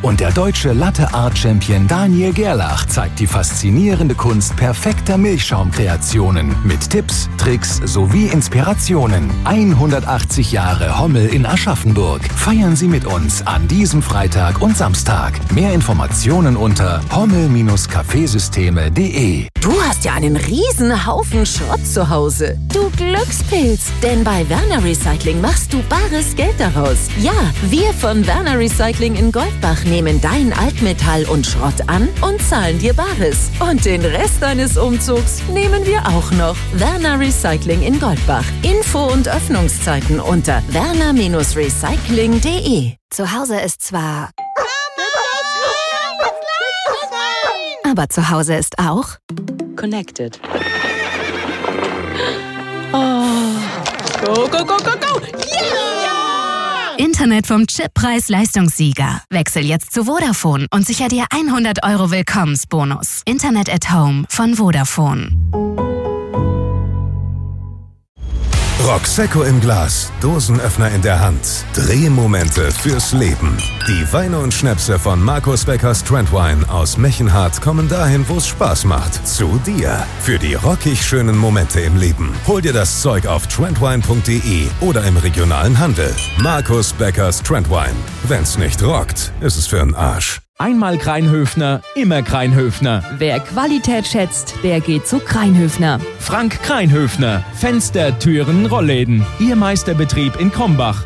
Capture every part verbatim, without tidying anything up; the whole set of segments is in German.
Und der deutsche Latte-Art-Champion Daniel Gerlach zeigt die faszinierende Kunst perfekter Milchschaumkreationen mit Tipps, Tricks sowie Inspirationen. hundertachtzig Jahre Hommel in Aschaffenburg. Feiern Sie mit uns an diesem Freitag und Samstag. Mehr Informationen unter hommel Kaffeesysteme punkt de. Du hast ja einen riesen Haufen Schrott zu Hause. Du Glückspilz. Denn bei Werner Recycling machst du bares Geld daraus. Ja, wir von Werner Recycling in Goldbach nehmen dein Altmetall und Schrott an und zahlen dir Bares. Und den Rest deines Umzugs nehmen wir auch noch. Werner Recycling in Goldbach. Info und Öffnungszeiten unter werner Recycling punkt de. Zu Hause ist zwar... Aber zu Hause ist auch... Connected. Oh. Go, go, go, go, go! Yeah! Internet vom Chippreis-Leistungssieger. Wechsel jetzt zu Vodafone und sicher dir hundert Euro Willkommensbonus. Internet at Home von Vodafone. Roxecco im Glas, Dosenöffner in der Hand, Drehmomente fürs Leben. Die Weine und Schnäpse von Markus Beckers Trendwine aus Mechenhardt kommen dahin, wo es Spaß macht. Zu dir. Für die rockig schönen Momente im Leben. Hol dir das Zeug auf trendwine punkt de oder im regionalen Handel. Markus Beckers Trendwine. Wenn's nicht rockt, ist es für 'n Arsch. Einmal Kreinhöfner, immer Kreinhöfner. Wer Qualität schätzt, der geht zu Kreinhöfner. Frank Kreinhöfner. Fenster, Türen, Rollläden. Ihr Meisterbetrieb in Krombach.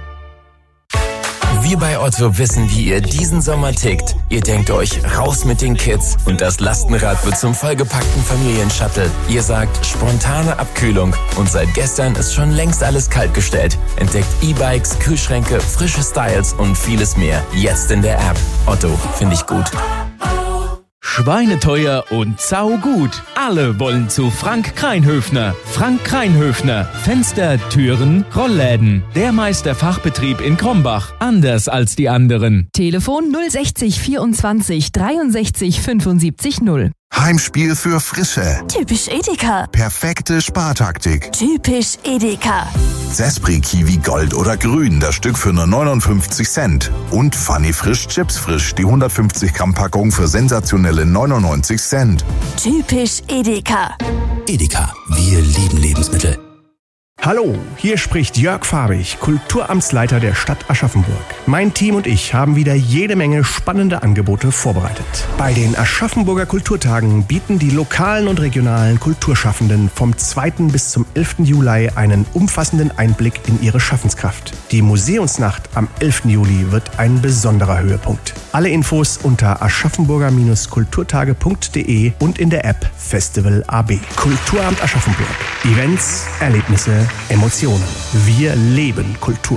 Wir bei Otto wissen, wie ihr diesen Sommer tickt. Ihr denkt euch, raus mit den Kids und das Lastenrad wird zum vollgepackten Familienshuttle. Ihr sagt, spontane Abkühlung und seit gestern ist schon längst alles kaltgestellt. Entdeckt E-Bikes, Kühlschränke, frische Styles und vieles mehr. Jetzt in der App. Otto, finde ich gut. Schweineteuer und saugut. Alle wollen zu Frank Kreinhöfner. Frank Kreinhöfner. Fenster, Türen, Rollläden. Der Meisterfachbetrieb in Krombach. Anders als die anderen. Telefon null sechzig vierundzwanzig dreiundsechzig fünfundsiebzig null. Heimspiel für Frische. Typisch Edeka. Perfekte Spartaktik. Typisch Edeka. Sespri Kiwi Gold oder Grün, das Stück für nur neunundfünfzig Cent. Und Funny Frisch Chips Frisch, die hundertfünfzig Gramm Packung für sensationelle neunundneunzig Cent. Typisch Edeka. Edeka, wir lieben Lebensmittel. Hallo, hier spricht Jörg Farbig, Kulturamtsleiter der Stadt Aschaffenburg. Mein Team und ich haben wieder jede Menge spannende Angebote vorbereitet. Bei den Aschaffenburger Kulturtagen bieten die lokalen und regionalen Kulturschaffenden vom zweiten bis zum elften Juli einen umfassenden Einblick in ihre Schaffenskraft. Die Museumsnacht am elften Juli wird ein besonderer Höhepunkt. Alle Infos unter aschaffenburger kulturtage punkt de und in der App Festival A B. Kulturamt Aschaffenburg. Events, Erlebnisse, Emotionen. Wir leben Kultur.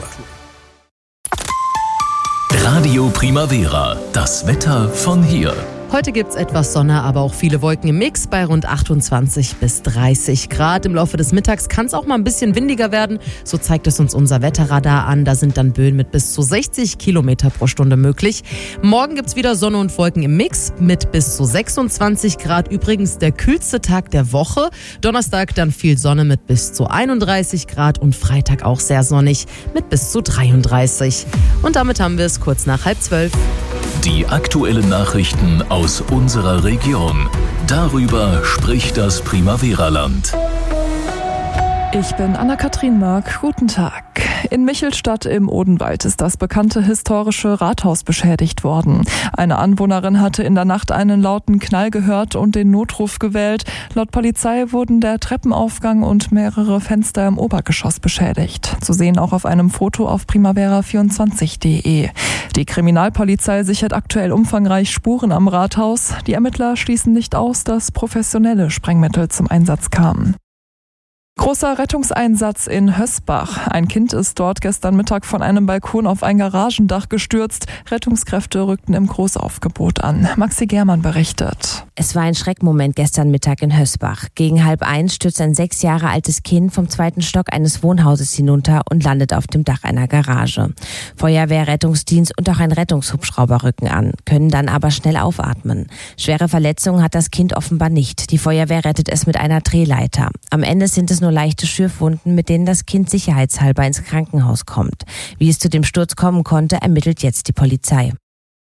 Radio Primavera. Das Wetter von hier. Heute gibt's etwas Sonne, aber auch viele Wolken im Mix bei rund achtundzwanzig bis dreißig Grad. Im Laufe des Mittags kann es auch mal ein bisschen windiger werden. So zeigt es uns unser Wetterradar an. Da sind dann Böen mit bis zu sechzig Kilometer pro Stunde möglich. Morgen gibt's wieder Sonne und Wolken im Mix mit bis zu sechsundzwanzig Grad. Übrigens der kühlste Tag der Woche. Donnerstag dann viel Sonne mit bis zu einunddreißig Grad und Freitag auch sehr sonnig mit bis zu dreiunddreißig. Und damit haben wir es kurz nach halb zwölf. Die aktuellen Nachrichten aus unserer Region. Darüber spricht das Primavera-Land. Ich bin Anna-Kathrin Mörk. Guten Tag. In Michelstadt im Odenwald ist das bekannte historische Rathaus beschädigt worden. Eine Anwohnerin hatte in der Nacht einen lauten Knall gehört und den Notruf gewählt. Laut Polizei wurden der Treppenaufgang und mehrere Fenster im Obergeschoss beschädigt. Zu sehen auch auf einem Foto auf primavera vierundzwanzig punkt de. Die Kriminalpolizei sichert aktuell umfangreich Spuren am Rathaus. Die Ermittler schließen nicht aus, dass professionelle Sprengmittel zum Einsatz kamen. Großer Rettungseinsatz in Hösbach. Ein Kind ist dort gestern Mittag von einem Balkon auf ein Garagendach gestürzt. Rettungskräfte rückten im Großaufgebot an. Maxi Germann berichtet. Es war ein Schreckmoment gestern Mittag in Hösbach. Gegen halb eins stürzt ein sechs Jahre altes Kind vom zweiten Stock eines Wohnhauses hinunter und landet auf dem Dach einer Garage. Feuerwehr, Rettungsdienst und auch ein Rettungshubschrauber rücken an, können dann aber schnell aufatmen. Schwere Verletzungen hat das Kind offenbar nicht. Die Feuerwehr rettet es mit einer Drehleiter. Am Ende sind es nur leichte Schürfwunden, mit denen das Kind sicherheitshalber ins Krankenhaus kommt. Wie es zu dem Sturz kommen konnte, ermittelt jetzt die Polizei.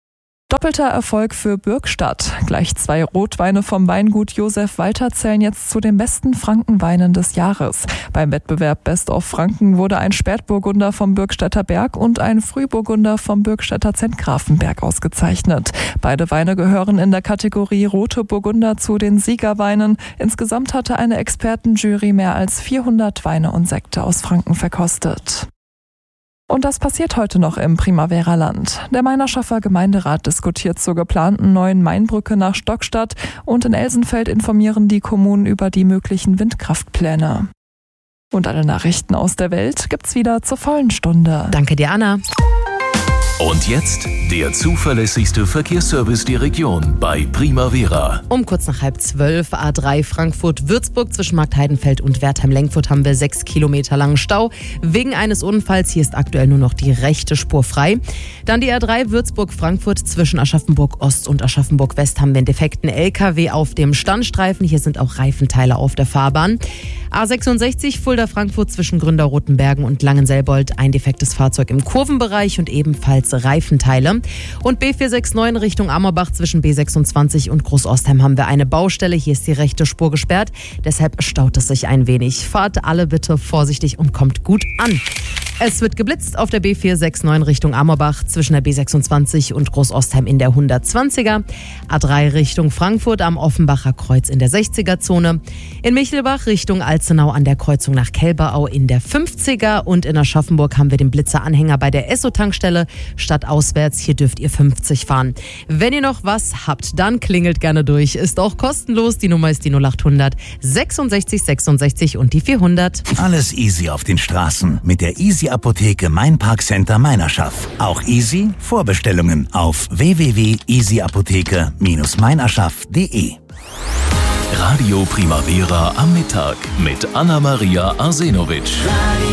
Doppelter Erfolg für Bürgstadt. Gleich zwei Rotweine vom Weingut Josef Walter zählen jetzt zu den besten Frankenweinen des Jahres. Beim Wettbewerb Best of Franken wurde ein Spätburgunder vom Bürgstädter Berg und ein Frühburgunder vom Bürgstädter Zentgrafenberg ausgezeichnet. Beide Weine gehören in der Kategorie Rote Burgunder zu den Siegerweinen. Insgesamt hatte eine Expertenjury mehr als vierhundert Weine und Sekte aus Franken verkostet. Und das passiert heute noch im Primavera-Land. Der Meinerschaffer Gemeinderat diskutiert zur geplanten neuen Mainbrücke nach Stockstadt und in Elsenfeld informieren die Kommunen über die möglichen Windkraftpläne. Und alle Nachrichten aus der Welt gibt's wieder zur vollen Stunde. Danke dir, Anna. Und jetzt der zuverlässigste Verkehrsservice der Region bei Primavera. Um kurz nach halb zwölf, A drei Frankfurt-Würzburg zwischen Marktheidenfeld und Wertheim-Lenkfurt haben wir sechs Kilometer langen Stau. Wegen eines Unfalls, hier ist aktuell nur noch die rechte Spur frei. Dann die A drei Würzburg-Frankfurt zwischen Aschaffenburg-Ost und Aschaffenburg-West haben wir einen defekten L K W auf dem Standstreifen. Hier sind auch Reifenteile auf der Fahrbahn. A sechsundsechzig Fulda-Frankfurt zwischen Gründerrotenbergen und Langenselbold, ein defektes Fahrzeug im Kurvenbereich und ebenfalls Reifenteile. Und B vier sechs neun Richtung Ammerbach zwischen B sechsundzwanzig und Großostheim haben wir eine Baustelle. Hier ist die rechte Spur gesperrt, deshalb staut es sich ein wenig. Fahrt alle bitte vorsichtig und kommt gut an. Es wird geblitzt auf der B vier sechs neun Richtung Ammerbach zwischen der B sechsundzwanzig und Großostheim in der hundertzwanziger. A drei Richtung Frankfurt am Offenbacher Kreuz in der sechziger-Zone. In Michelbach Richtung Alzenau an der Kreuzung nach Kelberau in der fünfziger. Und in Aschaffenburg haben wir den Blitzeranhänger bei der Esso-Tankstelle. Stadtauswärts, hier dürft ihr fünfzig fahren. Wenn ihr noch was habt, dann klingelt gerne durch. Ist auch kostenlos. Die Nummer ist die null acht hundert sechsundsechzig sechsundsechzig und die vierhundert. Alles easy auf den Straßen mit der Easy Apotheke Mein Park Center Meinerschaff. Auch easy Vorbestellungen auf w w w punkt easy apotheke Bindestrich meinerschaff punkt de. Radio Primavera am Mittag mit Anna-Maria Arsenovic.